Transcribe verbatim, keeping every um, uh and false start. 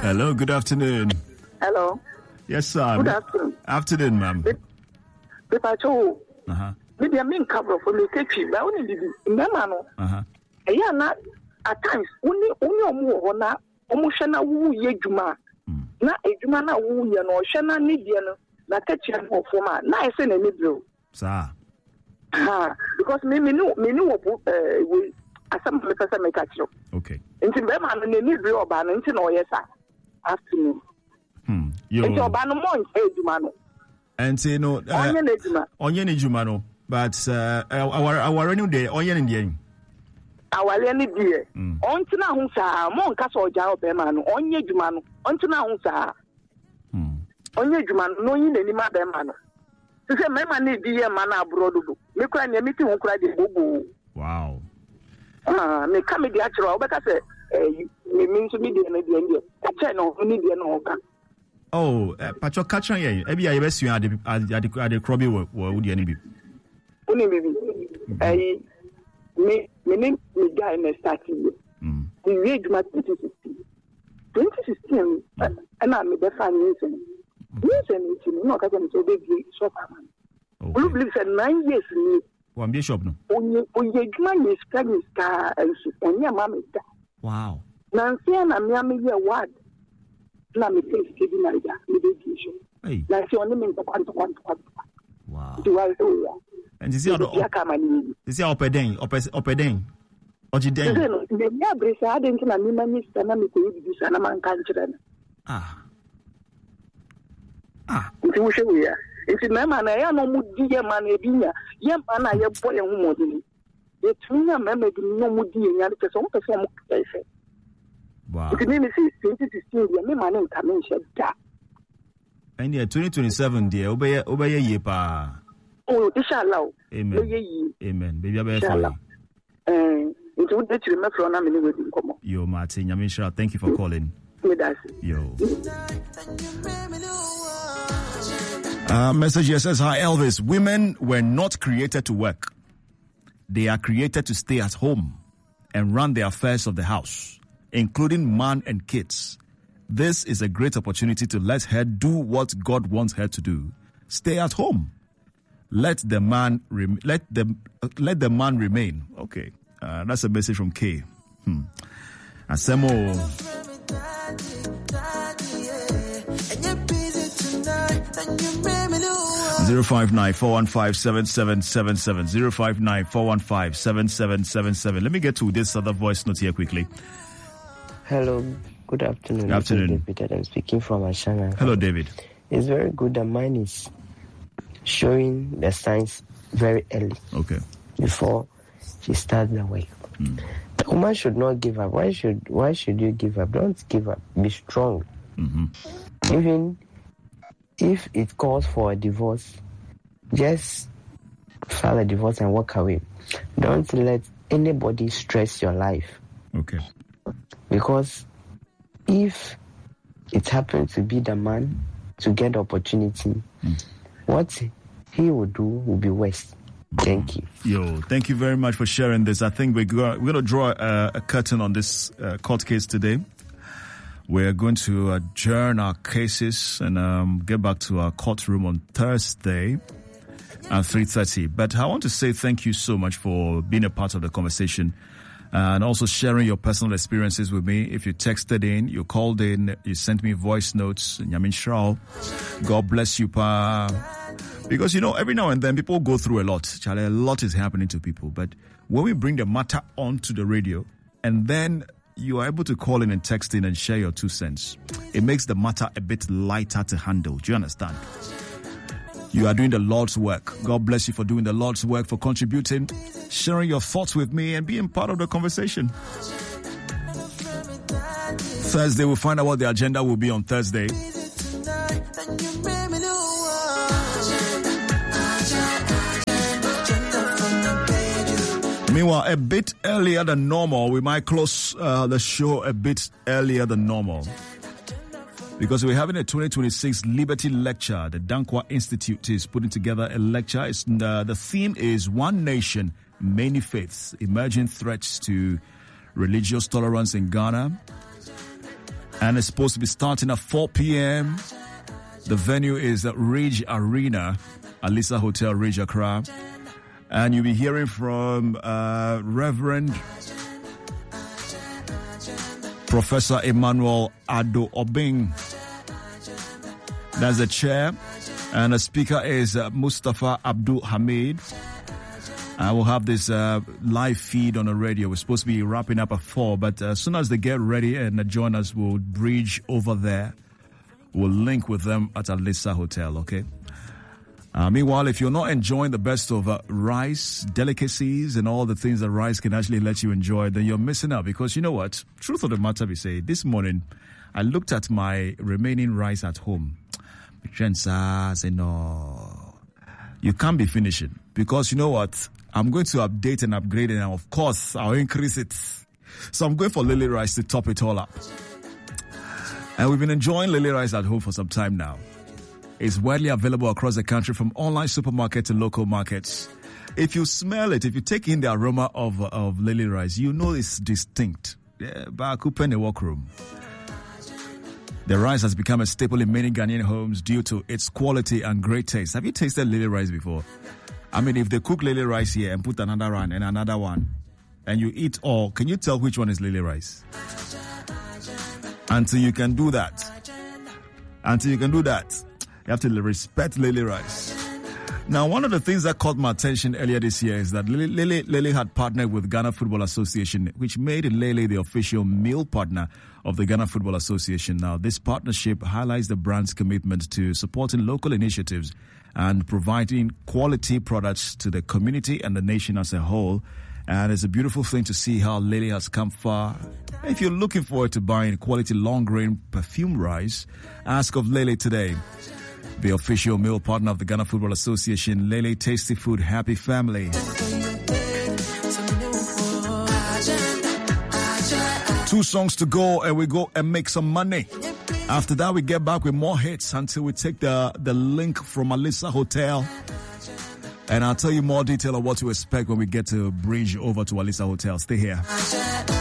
Hello, good afternoon. Hello. Yes, sir. Good afternoon. Afternoon, ma'am. Pepa Cho. Uh-huh. Maybe I mean cover for me take you, but only did Memano. Uh-huh. Yeah, not at times only only more na omushana wu ye juma. Na e juma na wu ye no shana ni die no na catch am for ma na I say na me bro. Sir. Ah, because me me no me no eh we asam me pesa me catch you. Okay. Nti be ma no na ni bro oba no nti na o ye sa. Afternoon. Hmm. Yo. Nti oba no mo e juma no. And say no. Onye na juma. Onye na juma no. But uh our our new day onye na die. Awale ni die. Onti na hu sa mo nka so oja obe ma no. Onye juma no. Onti na hu sa. Hmm. Onye juma no yin na ni ma be ma no. Se me ma ni die ma na abroad do. Me kura ni meti hu kura de bobo. Wow. Ah, me ka me di achiro obeka se eh me min so me die na die die. Ka che no ni die no ka. Oh, uh, Pacho Katran ye. Ebi ya yebesi you ade ade ade krobi wo wo die ni bi. Oni bibi. Eh me me ni me guy na start here. Mm. We read my twenty sixteen. twenty sixteen and I me the fan news. News and it's no ka me so be shop man. Blue believe said nine years ni. One be shop no. Onye onye juma ni ska ni ska ensu. Onye ma me da. Wow. Na nsia na me am ye word. Na me face kedi na ja me be di show. Hey. Na si only me kwanto kwanto kwanto. Wow. Di wa so. And you see how ya kama ni. You see how opeden, opeden. Oji den. No, me ya bresa aden na me manista na me ko yi sa na man kan kire na. Ah. Ah. Nti wo hwe ya. Nti na ma na ya no mu di ye ma na ebinya. Ye ma na ye boye hu modeli. Ye tunya ma ma bi no mu di ye nya de so mo pe so mo pe se. Wow. Nti me me si twenty sixteen ye me ma na nka me nhye da. And yeah, twenty twenty-seven dear, obey obey ye pa. Oh, inshallah. Amen. Amen. Baby abey for. Eh, nti wo de chiri me fro na me ne wedi nkomo. Yo Martin, Nyamisha, thank you for calling. Yo. Uh, message here says, hi Elvis, women were not created to work. They are created to stay at home and run the affairs of the house, including man and kids. This is a great opportunity to let her do what God wants her to do. Stay at home. Let the man rem- let the let the man remain. Okay, uh, that's a message from K. Hmm. Asemo. Zero five nine four one five seven seven seven seven zero five nine four one five seven seven seven seven. Let me get to this other voice note here quickly. Hello, good afternoon. Good afternoon. David, I'm speaking from Ashana. Hello, David. It's very good that mine is showing the signs very early. Okay. Before she starts the work. Mm. The woman should not give up. Why should Why should you give up? Don't give up. Be strong. Mm-hmm. Even if it calls for a divorce, just file a divorce and walk away. Don't let anybody stress your life. Okay. Because if it happens to be the man to get the opportunity, mm. what he will do will be waste. Thank you. Yo, thank you very much for sharing this. I think we're going, we're going to draw a, a curtain on this uh, court case today. We're going to adjourn our cases and um, get back to our courtroom on Thursday at three thirty. But I want to say thank you so much for being a part of the conversation and also sharing your personal experiences with me. If you texted in, you called in, you sent me voice notes. Nyamin Shrao, God bless you, pa. Because, you know, every now and then people go through a lot. Charlie, a lot is happening to people. But when we bring the matter onto the radio and then you are able to call in and text in and share your two cents, it makes the matter a bit lighter to handle. Do you understand? You are doing the Lord's work. God bless you for doing the Lord's work, for contributing, sharing your thoughts with me and being part of the conversation. Thursday, we'll find out what the agenda will be on Thursday. Meanwhile, a bit earlier than normal, we might close uh, the show a bit earlier than normal because we're having a twenty twenty-six Liberty Lecture. The Dankwa Institute is putting together a lecture. It's, uh, the theme is One Nation, Many Faiths, Emerging Threats to Religious Tolerance in Ghana. And it's supposed to be starting at four p.m. The venue is at Ridge Arena, Alisa Hotel, Ridge, Accra. And you'll be hearing from uh, Reverend Professor Emmanuel Ado Obing. That's the chair. And the speaker is uh, Mustafa Abdul Hamid. I will have this uh, live feed on the radio. We're supposed to be wrapping up at four, but uh, as soon as they get ready and uh, join us, we'll bridge over there. We'll link with them at Alisa Hotel, okay? Uh, meanwhile, if you're not enjoying the best of uh, rice, delicacies, and all the things that rice can actually let you enjoy, then you're missing out. Because you know what? Truth of the matter be say, this morning, I looked at my remaining rice at home. I said, no, you can't be finishing. Because you know what? I'm going to update and upgrade it, and of course, I'll increase it. So I'm going for Lily Rice to top it all up. And we've been enjoying Lily Rice at home for some time now. It's widely available across the country from online supermarket to local markets. If you smell it, if you take in the aroma of of Lily Rice, you know it's distinct. Yeah, Bakupe in the workroom. The rice has become a staple in many Ghanaian homes due to its quality and great taste. Have you tasted Lily Rice before? I mean, if they cook Lily Rice here and put another one and another one, and you eat all, can you tell which one is Lily Rice? Until you can do that, until you can do that, you have to respect Lily Rice. Now, one of the things that caught my attention earlier this year is that Lily, Lily, Lily had partnered with Ghana Football Association, which made Lily the official meal partner of the Ghana Football Association. Now, this partnership highlights the brand's commitment to supporting local initiatives and providing quality products to the community and the nation as a whole. And it's a beautiful thing to see how Lily has come far. If you're looking forward to buying quality long-grain perfumed rice, ask of Lily today. The official meal partner of the Ghana Football Association, Lily Tasty Food Happy Family. Two songs to go and we go and make some money. After that, we get back with more hits until we take the, the link from Alisa Hotel. And I'll tell you more detail of what to expect when we get to bridge over to Alisa Hotel. Stay here.